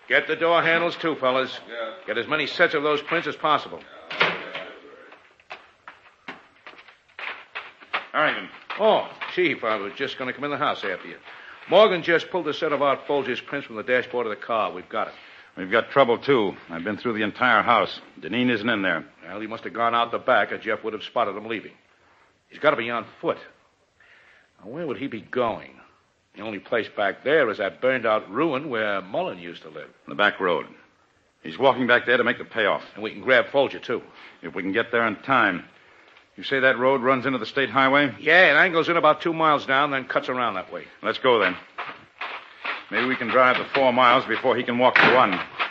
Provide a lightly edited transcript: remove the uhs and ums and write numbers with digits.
Get the door handles, too, fellas. Yeah. Get as many sets of those prints as possible. Harrington. Oh, Chief, I was just going to come in the house after you. Morgan just pulled a set of Art Folger's prints from the dashboard of the car. We've got it. We've got trouble, too. I've been through the entire house. Deneen isn't in there. Well, he must have gone out the back, or Jeff would have spotted him leaving. He's got to be on foot. Now, where would he be going? The only place back there is that burned-out ruin where Mullen used to live. The back road. He's walking back there to make the payoff. And we can grab Folger, too. If we can get there in time. You say that road runs into the state highway? Yeah, it angles in about 2 miles down, then cuts around that way. Let's go, then. Maybe we can drive the 4 miles before he can walk the 1.